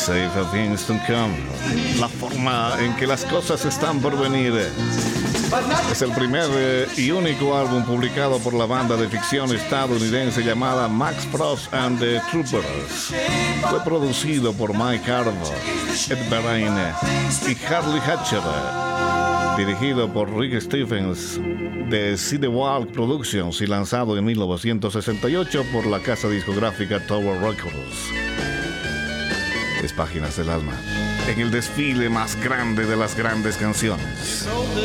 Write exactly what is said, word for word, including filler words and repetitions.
Safe Things to Come, la forma en que las cosas están por venir. Es el primer eh, y único álbum publicado por la banda de ficción estadounidense llamada Max Frost and the Troopers. Fue producido por Mike Carver, Ed Barain y Harley Hatcher. Dirigido por Rick Stephens de See the Walk Productions y lanzado en mil novecientos sesenta y ocho por la casa discográfica Tower Records. Es Páginas del Alma, en el desfile más grande de las grandes canciones.